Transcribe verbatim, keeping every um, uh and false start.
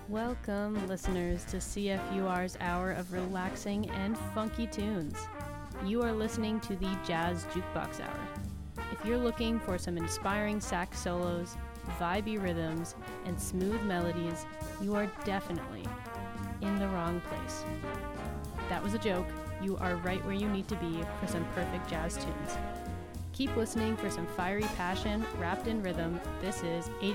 Welcome, listeners, to C F U R's hour of relaxing and funky tunes. You are listening to the Jazz Jukebox Hour. If you're looking for some inspiring sax solos, vibey rhythms, and smooth melodies, you are definitely in the wrong place. That was a joke. You are right where you need to be for some perfect jazz tunes. Keep listening for some fiery passion wrapped in rhythm. This is